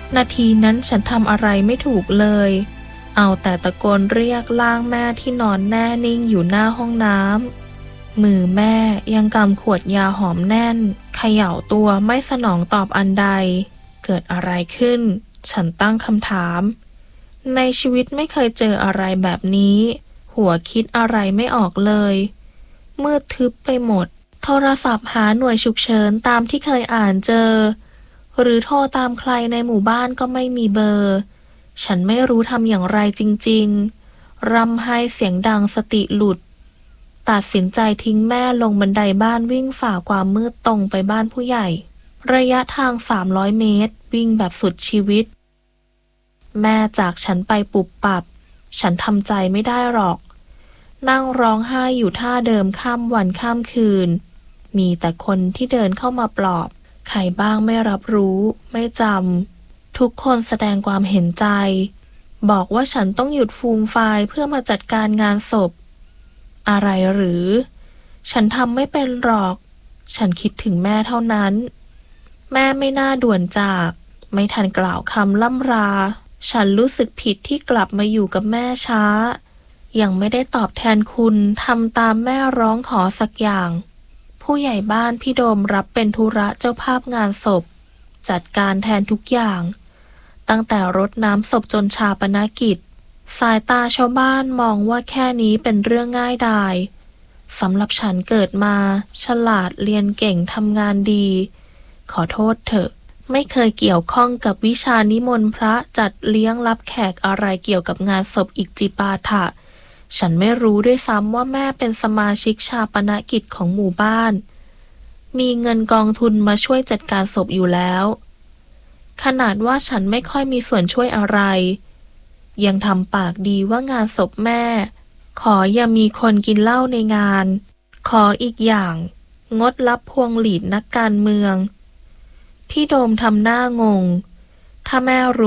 นาทีนั้นฉันทำอะไรไม่ถูกเลยเอาแต่ตะโกนเรียกร่างแม่ที่นอนแน่นิ่งอยู่หน้าห้องน้ำมือแม่ยังกำขวดยาหอมแน่นเขย่าตัวไม่สนองตอบอันใดเกิดอะไรขึ้นฉันตั้งคำถามในชีวิตไม่เคยเจออะไรแบบนี้หัวคิดอะไรไม่ออกเลยมืดทึบไปหมดโทรศัพท์หาหน่วยฉุกเฉินตามที่เคยอ่านเจอหรือโทรตามใครในหมู่บ้านก็ไม่มีเบอร์ฉันไม่รู้ทำอย่างไรจริงๆร่ำไห้เสียงดังสติหลุดตัดสินใจทิ้งแม่ลงบันไดบ้านวิ่งฝ่าความมืดตรงไปบ้านผู้ใหญ่ระยะทาง300 เมตรวิ่งแบบสุดชีวิตแม่จากฉันไปปุบปับฉันทำใจไม่ได้หรอกนั่งร้องไห้อยู่ท่าเดิมข้ามวันข้ามคืนมีแต่คนที่เดินเข้ามาปลอบใครบ้างไม่รับรู้ไม่จำทุกคนแสดงความเห็นใจบอกว่าฉันต้องหยุดฟูมไฟล์เพื่อมาจัดการงานศพอะไรหรือฉันทำไม่เป็นหรอกฉันคิดถึงแม่เท่านั้นแม่ไม่น่าด่วนจากไม่ทันกล่าวคำล่ำราฉันรู้สึกผิดที่กลับมาอยู่กับแม่ช้ายังไม่ได้ตอบแทนคุณทำตามแม่ร้องขอสักอย่างผู้ใหญ่บ้านพี่โดมรับเป็นธุระเจ้าภาพงานศพจัดการแทนทุกอย่างตั้งแต่รดน้ำศพจนฌาปนกิจสายตาชาวบ้านมองว่าแค่นี้เป็นเรื่องง่ายดายสำหรับฉันเกิดมาฉลาดเรียนเก่งทำงานดีขอโทษเถอะไม่เคยเกี่ยวข้องกับวิชานิมนต์พระจัดเลี้ยงรับแขกอะไรเกี่ยวกับงานศพอิจิปาถะฉันไม่รู้ด้วยซ้ำว่าแม่เป็นสมาชิกฌาปนกิจของหมู่บ้านมีเงินกองทุนมาช่วยจัดการศพอยู่แล้วขนาดว่าฉันไม่ค่อยมีส่วนช่วยอะไรยังทำปากดีว่างานศพแม่ขออย่ามีคนกินเหล้าในงานขออีกอย่างงดรับพวงหลีดนักการเมืองพี่โดมทำหน้างงถ้าแม่รู้